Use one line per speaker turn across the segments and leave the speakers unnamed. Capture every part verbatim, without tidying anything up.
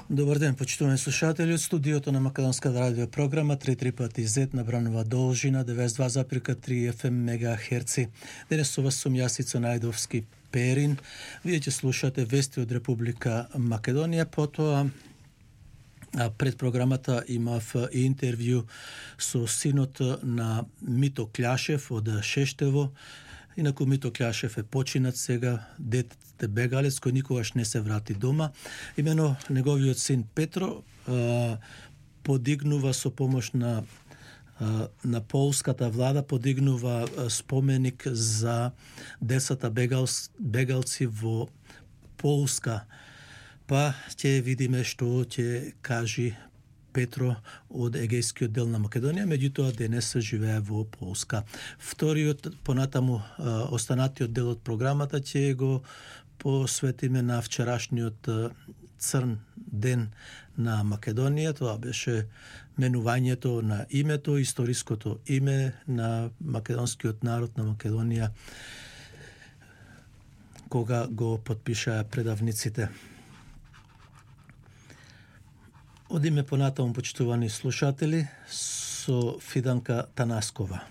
Добар ден, почитувани слушатели, од студиото на Македонска радио програма три три пати зет на бранова должина деветдесет и два запирка три еф ем мегахерци. Денес со вас сум Јасица Најдовски Перин. Вие ќе слушате вести од Република Македонија, потоа а пред програмата имав интервју со синот на Мито Кљашев од Шештево. Инаку Мито Кљашев е починат сега, дете бегалец кој никогаш не се врати дома. Имено неговиот син Петро а, подигнува со помош на а, на полската влада, подигнува а, споменик за десета бегалс, бегалци во Полска. Па ќе видиме што ќе кажи Петро од Егејскиот дел на Македонија, меѓутоа денес живее во Полска. Вториот, понатаму останатиот дел од програмата ќе го посветиме на вчерашниот црн ден на Македонија. Тоа беше менувањето на името, историското име на македонскиот народ на Македонија, кога го потпишаа предавниците. Одиме понатаму, почитувани слушатели, со Фиданка Танаскова.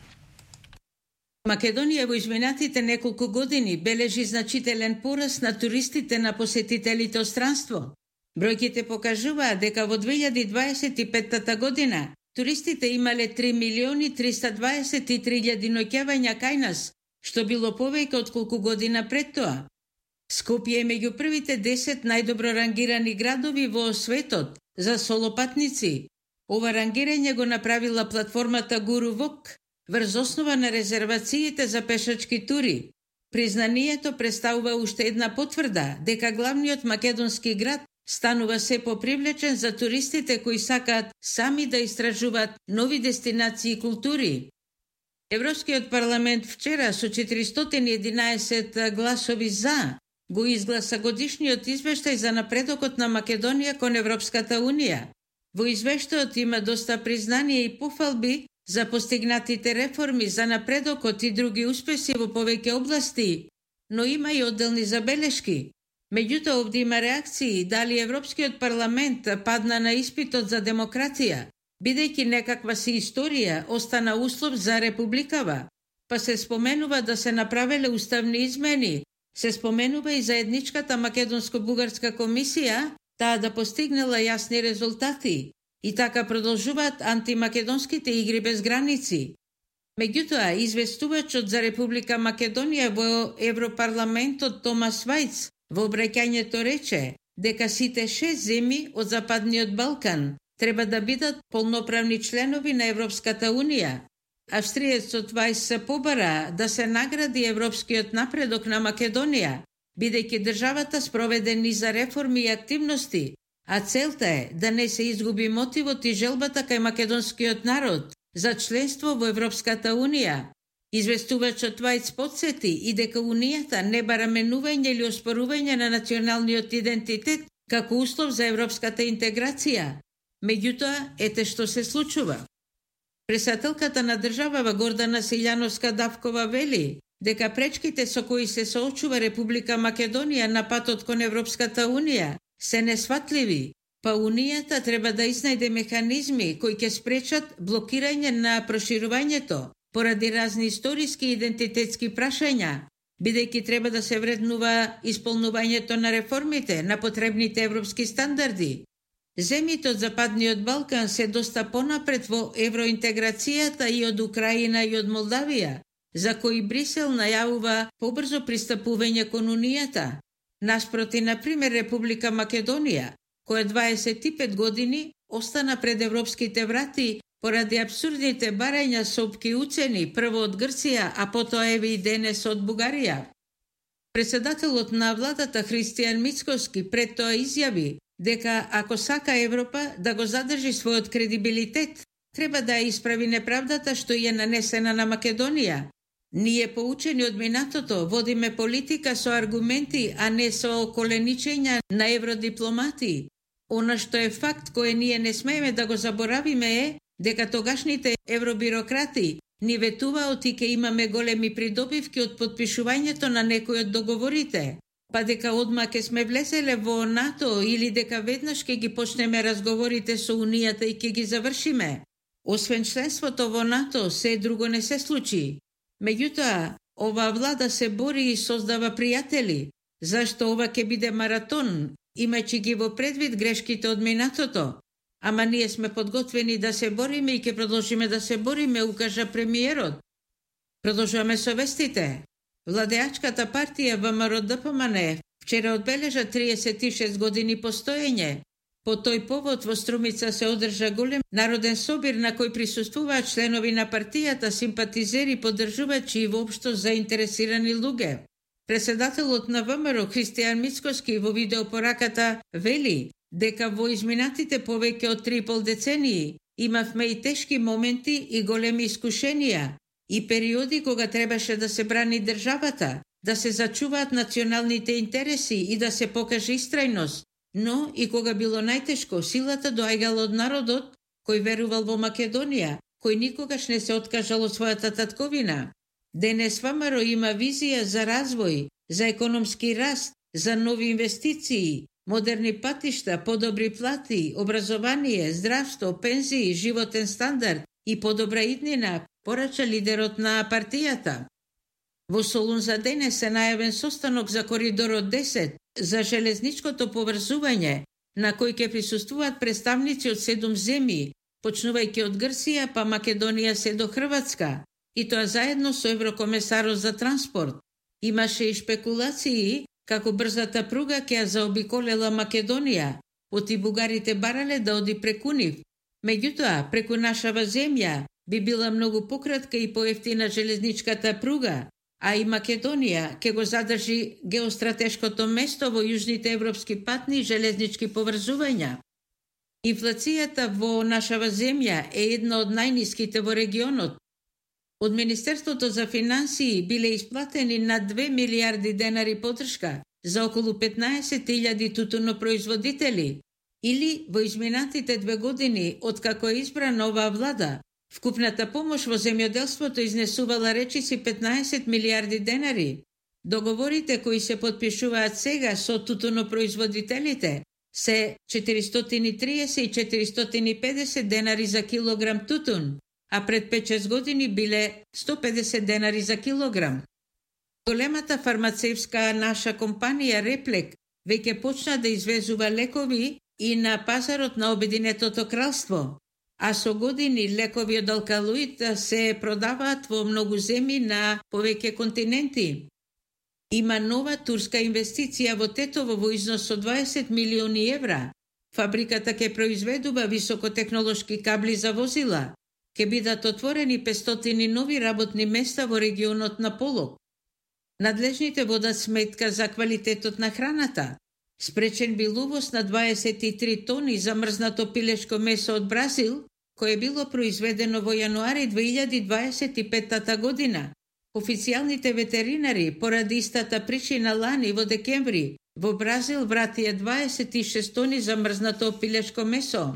Македонија во изминатите неколку години бележи значителен пораст на туристите на посетителите од странство. Бројките покажуваат дека во две илјади дваесет и петта година туристите имале три милиони триста дваесет и три илјади ноќавања кај нас, што било повеќе од колку година пред тоа. Скопје е меѓу првите десет најдобро рангирани градови во светот за солопатници. Ова рангирање го направила платформата GuruValk врз основа на резервациите за пешачки тури. Признанието представува уште една потврда дека главниот македонски град станува се попривлечен за туристите кои сакаат сами да истражуваат нови дестинации и култури. Европскиот парламент вчера со четиристотини и единаесет гласови за го изгласа годишниот извештај за напредокот на Македонија кон Европската Унија. Во извештајот има доста признание и пофалби за постигнатите реформи, за напредокот и други успеси во повеќе области, но има и одделни забелешки. Меѓутоа, овде има реакции дали Европскиот парламент падна на испитот за демократија, бидејќи некаква си историја остана услов за републикава, па се споменува да се направеле уставни измени. Се споменува и заедничката македонско-бугарска комисија, таа да постигнела јасни резултати, и така продолжуваат антимакедонските игри без граници. Меѓутоа, известувачот за Република Македонија во Европарламентот Томас Вајц во обраќањето рече дека сите шест земји од Западниот Балкан треба да бидат полноправни членови на Европската Унија. Австриецот Вајс се побара да се награди европскиот напредок на Македонија, бидејќи државата спроведе низа реформи и активности, а целта е да не се изгуби мотивот и желбата кај македонскиот народ за членство во Европската Унија. Известувачот Вајц потсети и дека Унијата не бара менување или оспорување на националниот идентитет како услов за европската интеграција. Меѓутоа, ете што се случува. Председателката на државава Гордана Силјановска-Давкова вели дека пречките со кои се соочува Република Македонија на патот кон Европската Унија се несватливи, па Унијата треба да изнајде механизми кои ќе спречат блокирање на проширувањето поради разни историски и идентитетски прашања, бидејќи треба да се вреднува исполнувањето на реформите на потребните европски стандарди. Земјите од Западниот Балкан се доста понапред во евроинтеграцијата и од Украина и од Молдавија, за кои Брисел најавува побрзо пристапување кон Унијата. Наспроти, например, Република Македонија, која дваесет и пет години остана пред европските врати поради абсурдните барања со опки уцени, прво од Грција, а потоа еве и денес од Бугарија. Председателот на владата Христијан Мицкоски пред тоа изјави дека ако сака Европа да го задржи својот кредибилитет, треба да ја исправи неправдата што ја нанесена на Македонија. Ние, поучени од минатото, водиме политика со аргументи, а не со коленичења на евродипломати. Она што е факт кој ние не смееме да го заборавиме е дека тогашните евробирократи ни ветуваат и ке имаме големи придобивки од потпишувањето на некои од договорите. па дека одма ке сме влезеле во НАТО или дека веднаш ке ги почнеме разговорите со Унијата и ке ги завршиме. Освен членството во НАТО, се друго не се случи. Меѓутоа, оваа влада се бори и создава пријатели, зашто ова ќе биде маратон, имајќи ги во предвид грешките од минатото. Ама ние сме подготвени да се бориме и ќе продолжиме да се бориме, укажа премиерот. Продолжуваме со вестите. Владеачката партија ВМРО-ДПМН вчера одбележа триесет и шест години постоење. По тој повод во Струмица се одржа голем народен собир на кој присуствуваат членови на партијата, симпатизери, поддржувачи и воопшто заинтересирани луѓе. Председателот на ВМРО Христијан Мицкоски во видеопораката вели дека во изминатите повеќе од три и пол децении имавме и тешки моменти и големи искушенија и периоди кога требаше да се брани државата, да се зачуваат националните интереси и да се покаже истрајност, но и кога било најтешко, силата доаѓала од народот кој верувал во Македонија, кој никогаш не се откажал од својата татковина. Денес ВМРО има визија за развој, за економски раст, за нови инвестиции, модерни патишта, подобри плати, образование, здравство, пензии, животен стандард и подобра иднина, порача лидерот на партијата. Во Солун за денес е најавен состанок за коридорот десет, за железничкото поврзување, на кој ќе присуствуваат представници од седум земји, почнувајќи од Грција па Македонија се до Хрватска, и тоа заедно со еврокомесарот за транспорт. Имаше и шпекулации како брзата пруга ќе ја заобиколела Македонија, оти бугарите барале да оди преку нив. Меѓутоа, преку нашава земја би била многу пократка и поевтина железничката пруга, а и Македонија ќе го задржи геостратешкото место во јужните европски патни железнички поврзувања. Инфлацијата во нашава земја е една од најниските во регионот. Од Министерството за финансии биле исплатени на две милиарди денари поддршка за околу петнаесет илјади тутунопроизводители, или во изминатите две години откако е избрана оваа влада, вкупната помош во земјоделството изнесувала речиси петнаесет милиарди денари. Договорите кои се потпишуваат сега со тутунопроизводителите се четиристотини и триесет и четиристотини и педесет денари за килограм тутун, а пред пет-шест години биле сто педесет денари за килограм. Големата фармацевска наша компанија Реплек веќе почна да извезува лекови и на пазарот на Обединетото кралство, а со години лекови од алкалоид се продаваат во многу земји на повеќе континенти. Има нова турска инвестиција во Тетово во износ од дваесет милиони евра. Фабриката ќе произведува високотехнолошки кабли за возила. Ке бидат отворени петстотини нови работни места во регионот на Полог. Надлежните водат сметка за квалитетот на храната. Спречен бил увоз на дваесет и три тони замрзнато пилешко месо од Бразил, кое било произведено во јануари две илјади дваесет и петта година. Официјалните ветеринари, поради истата причина лани во декември, во Бразил вратија дваесет и шест тони замрзнато пилешко месо.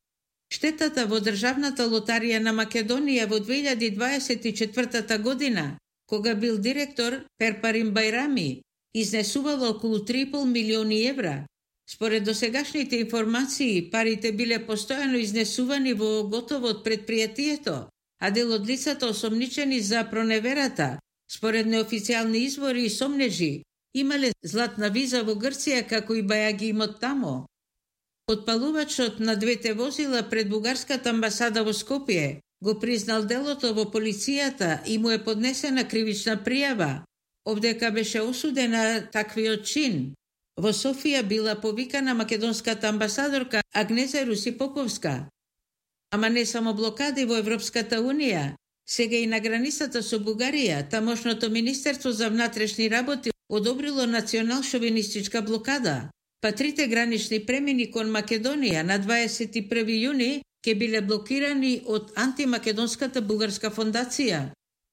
Штетата во Државната лотарија на Македонија во две илјади дваесет и четврта година, кога бил директор Перпарим Бајрами, изнесувала околу три и пол милиони евра. Според досегашните информации, парите биле постојано изнесувани во готово од предпријатието, а дел од лицата осомничени за проневерата, според неофицијални извори и сомнежи, имале златна виза во Грција како и бајаги имот тамо. Подпалувачот на двете возила пред бугарската амбасада во Скопје го признал делото во полицијата и му е поднесена кривична пријава, обдека беше осудена таквиот чин. Во Софија била повикана македонската амбасадорка Агнеза Руси Поповска. Ама не само блокади во Европската Унија, сега и на границата со Бугарија, тамошното Министерство за внатрешни работи одобрило национал-шовинистичка блокада, па трите гранични премини кон Македонија на дваесет и први јуни ќе биле блокирани од антимакедонската бугарска фондација.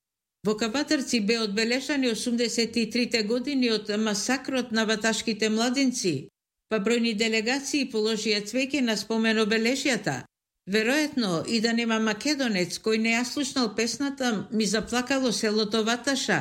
Во Кабатарци бе одбележани осумдесет и трите години од масакрот на ваташките младинци, па бројни делегации положија цвеќе на спомен обележјата. Веројатно и да нема македонец кој не ја слушнал песната «Ми заплакало селото Ваташа»,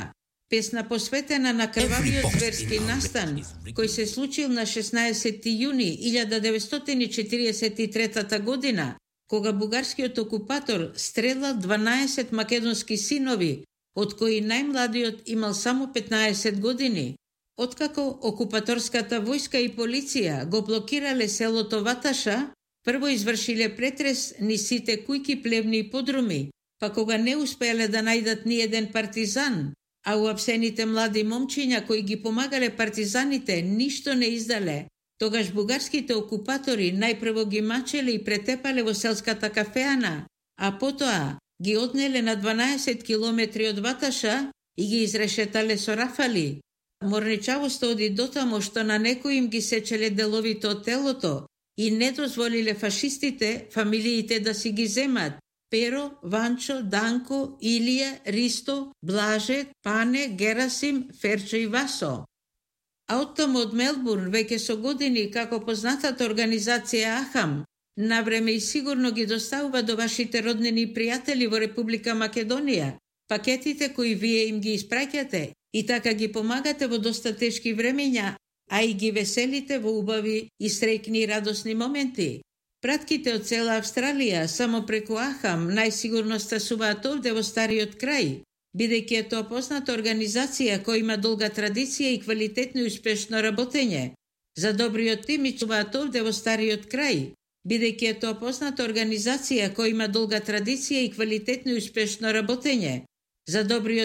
Песна посветена на крвавиот зверски настан, кој се случил на шеснаесети јуни илјада деветстотини четиридесет и трета година, кога бугарскиот окупатор стрелал дванаесет македонски синови, од кои најмладиот имал само петнаесет години. Откако окупаторската војска и полиција го блокирале селото Ваташа, прво извршиле претрес низ сите кујки, плевни и подруми, па кога не успеале да најдат ни еден партизан, а уапсените млади момчиња кои ги помагале партизаните ништо не издале, тогаш бугарските окупатори најпрво ги мачеле и претепале во селската кафеана, а потоа ги однеле на дванаесет километри од Ваташа и ги изрешетале со рафали. Морничавоста оди дотамо што на некои им ги сечеле деловите од телото и не дозволиле фашистите фамилиите да си ги земат: Перо, Ванчо, Данко, Илија, Ристо, Блаже, Пане, Герасим, Ферчо и Васо. А оттаму од Мелбурн, веќе со години како познатата организација Ахам, навреме и сигурно ги доставува до вашите роднини и пријатели во Република Македонија пакетите кои вие им ги испраќате и така ги помагате во доста тешки времења, а и ги веселите во убави и среќни и радосни моменти. Пратките од цела Австралија само преку Ахам најсигурно стасуваат овде во Стариот крај, бидејќи е тоа позната организација која има долга традиција и квалитетно и успешно работење. За добриот тим и чуваат овде во Стариот крај, бидејќи е тоа позната организација која има долга традиција и квалитетно и успешно работење. За добриот